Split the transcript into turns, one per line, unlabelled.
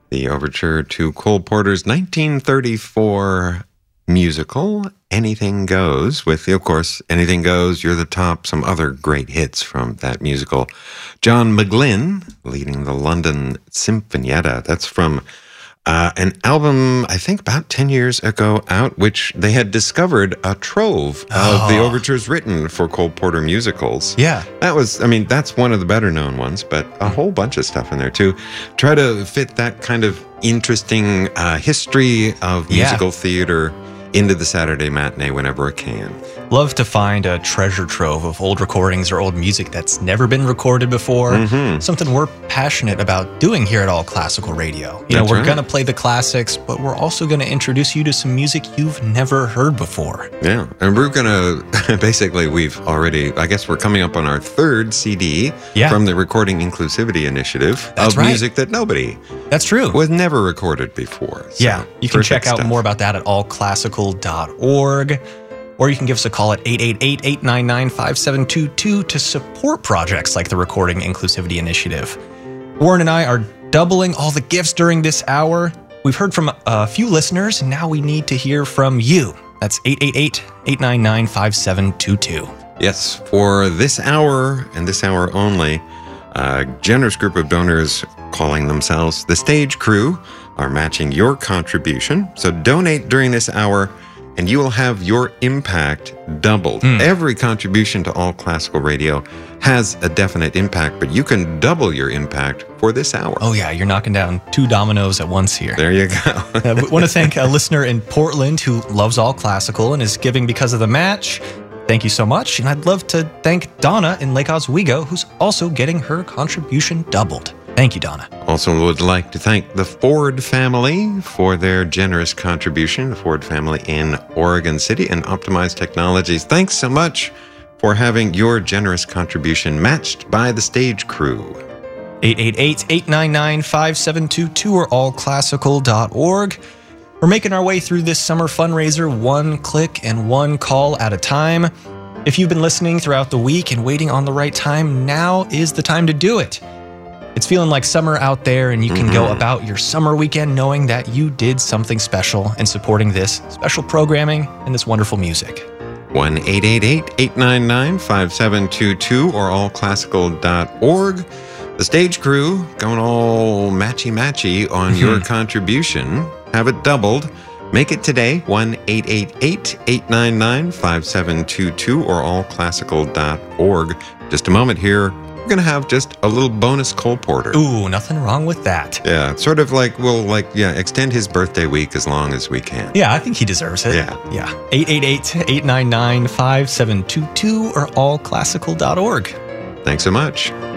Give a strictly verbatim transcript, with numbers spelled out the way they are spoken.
The overture to Cole Porter's nineteen thirty-four musical, Anything Goes, with, of course, Anything Goes, You're the Top, some other great hits from that musical. John McGlynn leading the London Sinfonietta. That's from uh, an album, I think about ten years ago out, which they had discovered a trove
Oh.
of the overtures written for Cole Porter musicals.
Yeah.
That was, I mean, that's one of the better known ones, but a whole bunch of stuff in there too. Try to fit that kind of interesting uh, history of
Yeah.
musical theater into the Saturday matinee whenever it can.
Love to find a treasure trove of old recordings or old music that's never been recorded before.
Mhm.
Something we're passionate about doing here at All Classical Radio. You know,
That's
we're
right.
going to play the classics, but we're also going to introduce you to some music you've never heard before.
Yeah, and we're gonna basically we've already, I guess we're coming up on our third C D
Yeah.
from the Recording Inclusivity Initiative
That's
of
right.
music that nobody
That's true.
was never recorded before. So,
Yeah, you can check
perfect
out
stuff.
more about that at all classical dot org, or you can give us a call at eight eight eight, eight nine nine, five seven two two to support projects like the Recording Inclusivity Initiative. Warren and I are doubling all the gifts during this hour. We've heard from a few listeners, and now we need to hear from you. That's eight eight eight, eight nine nine, five seven two two.
Yes, for this hour and this hour only, a generous group of donors calling themselves the Stage Crew are matching your contribution. So donate during this hour and you will have your impact doubled.
Mm.
Every contribution to All Classical Radio has a definite impact, but you can double your impact for this hour.
Oh yeah, you're knocking down two dominoes at once here.
There you go.
I want to thank a listener in Portland who loves All Classical and is giving because of the match. Thank you so much. And I'd love to thank Donna in Lake Oswego, who's also getting her contribution doubled. Thank you, Donna.
Also would like to thank the Ford family for their generous contribution, the Ford family in Oregon City and Optimized Technologies. Thanks so much for having your generous contribution matched by the Stage Crew.
eight eight eight, eight nine nine, five seven two two or all classical dot org. We're making our way through this summer fundraiser one click and one call at a time. If you've been listening throughout the week and waiting on the right time, now is the time to do it. It's feeling like summer out there, and you can go about your summer weekend knowing that you did something special and supporting this special programming and this wonderful music.
one eight eight eight, eight nine nine, five seven two two or all classical dot org. The Stage Crew going all matchy-matchy on your contribution. Have it doubled. Make it today, one eight eight eight, eight nine nine, five seven two two or all classical dot org. Just a moment here. We're going to have just a little bonus Cole Porter.
Ooh, nothing wrong with that.
Yeah, it's sort of like we'll like, yeah, extend his birthday week as long as we can.
Yeah, I think he deserves it.
Yeah.
Yeah. eight eight eight, eight nine nine, five seven two two or all classical dot org.
Thanks so much.